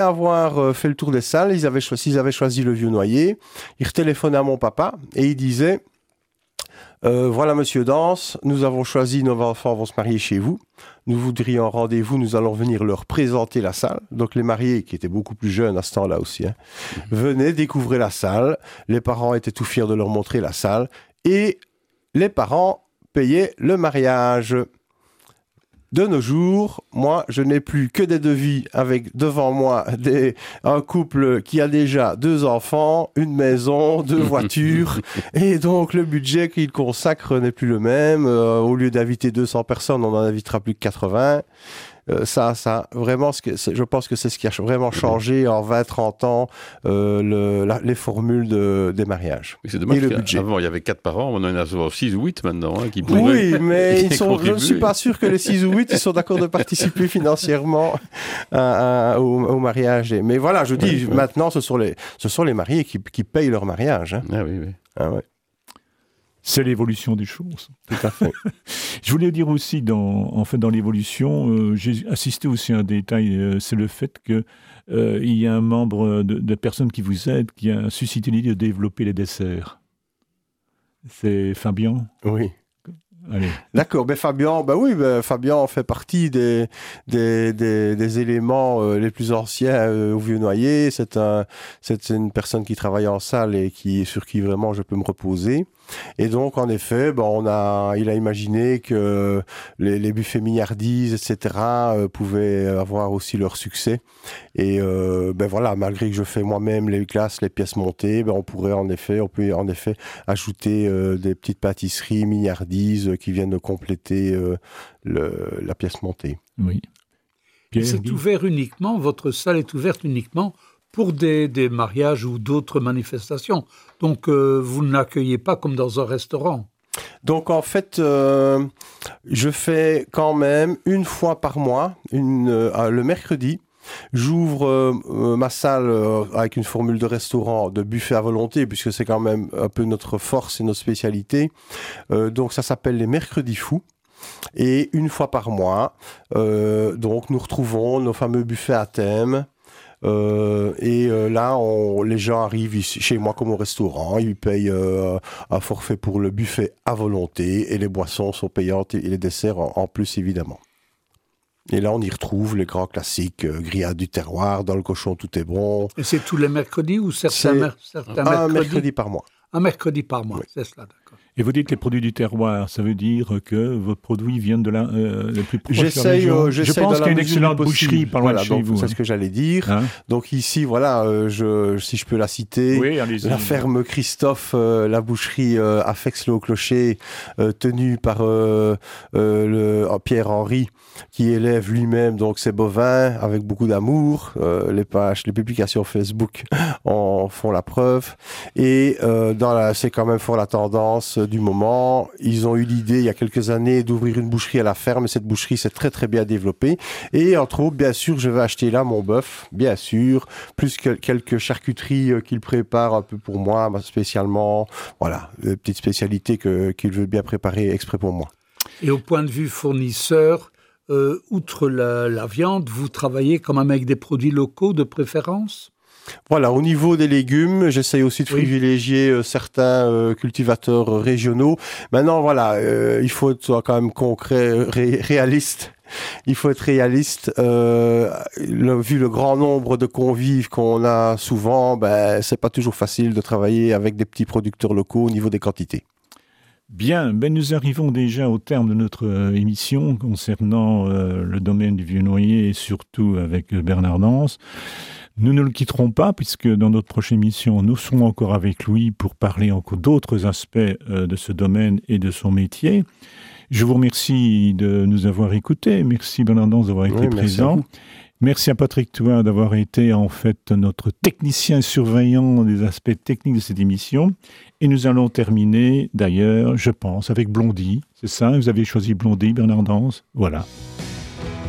avoir fait le tour des salles, s'ils avaient choisi le Vieux-Noyer, ils retéléphonaient à mon papa et ils disaient voilà monsieur Danse, nous avons choisi, nos enfants vont se marier chez vous, nous voudrions un rendez-vous, nous allons venir leur présenter la salle. Donc les mariés, qui étaient beaucoup plus jeunes à ce temps-là aussi, venaient découvrir la salle, les parents étaient tout fiers de leur montrer la salle et les parents payaient le mariage. De nos jours, moi, je n'ai plus que des devis avec devant moi un couple qui a déjà 2 enfants, une maison, 2 voitures, et donc le budget qu'il consacre n'est plus le même. Au lieu d'inviter 200 personnes, on en invitera plus que 80. Vraiment, je pense que c'est ce qui a vraiment changé en 20-30 ans les formules des mariages. Mais c'est dommage, et le budget. Avant, il y avait 4 parents, on en a souvent 6 ou 8 maintenant. Qui oui, mais je ne suis pas sûr que les 6 ou 8 ils sont d'accord de participer financièrement au mariage. Mais voilà, je dis, maintenant, ce sont les mariés qui payent leur mariage. Hein. Ah oui. Ah ouais. C'est l'évolution des choses. Tout à fait. Je voulais dire aussi, dans l'évolution, j'ai assisté aussi à un détail, c'est le fait qu'il y a un membre de personnes qui vous aide, qui a suscité l'idée de développer les desserts. C'est Fabien. Oui. Allez. D'accord, Fabien fait partie des éléments les plus anciens au Vieux-Noyer. C'est une personne qui travaille en salle et sur qui vraiment je peux me reposer. Et donc, en effet, il a imaginé que les buffets milliardises, etc., pouvaient avoir aussi leur succès. Et malgré que je fais moi-même les glaces, les pièces montées, on peut en effet ajouter des petites pâtisseries milliardises qui viennent de compléter la pièce montée. Oui. Votre salle est ouverte uniquement pour des mariages ou d'autres manifestations. Donc, vous n'accueillez pas comme dans un restaurant. Donc, en fait, je fais quand même une fois par mois, le mercredi, j'ouvre ma salle avec une formule de restaurant, de buffet à volonté, puisque c'est quand même un peu notre force et notre spécialité. Donc, ça s'appelle les mercredis fous. Et une fois par mois, donc nous retrouvons nos fameux buffets à thème. Là, les gens arrivent chez moi comme au restaurant, ils payent un forfait pour le buffet à volonté et les boissons sont payantes et les desserts en plus évidemment. Et là, on y retrouve les grands classiques, grillades du terroir, dans le cochon tout est bon. Et c'est tous les mercredis ou certains mercredis? Un mercredi par mois. Un mercredi par mois, oui. C'est cela, d'accord. Et vous dites les produits du terroir, ça veut dire que vos produits viennent de la plus proche de la région. Je pense qu'il y a une excellente boucherie par loin de chez vous. C'est ce que j'allais dire. Donc ici, si je peux la citer, oui, la ferme Christophe, la boucherie à Fex-le-Haut-Clocher, tenue par Pierre-Henri, qui élève lui-même donc ses bovins avec beaucoup d'amour. Les publications Facebook en font la preuve. Et c'est quand même fort la tendance du moment. Ils ont eu l'idée il y a quelques années d'ouvrir une boucherie à la ferme et cette boucherie s'est très très bien développée. Et entre autres, bien sûr, je vais acheter là mon bœuf, bien sûr, plus que quelques charcuteries qu'il prépare un peu pour moi, spécialement. Voilà, une petite spécialité qu'il veut bien préparer exprès pour moi. Et au point de vue fournisseur, outre la viande, vous travaillez quand même avec des produits locaux de préférence ? Voilà, au niveau des légumes, j'essaye aussi de privilégier certains cultivateurs régionaux. Maintenant, il faut être quand même concret, réaliste. Il faut être réaliste. Vu le grand nombre de convives qu'on a souvent, c'est pas toujours facile de travailler avec des petits producteurs locaux au niveau des quantités. Bien, nous arrivons déjà au terme de notre émission concernant le domaine du Vieux-Noyer et surtout avec Bernard Danse. Nous ne le quitterons pas puisque dans notre prochaine émission, nous serons encore avec Louis pour parler encore d'autres aspects de ce domaine et de son métier. Je vous remercie de nous avoir écoutés. Merci Bernard Danse d'avoir été présent. Merci à Patrick Touin d'avoir été en fait notre technicien surveillant des aspects techniques de cette émission. Et nous allons terminer d'ailleurs, je pense, avec Blondie. C'est ça, vous avez choisi Blondie, Bernard Danse. Voilà.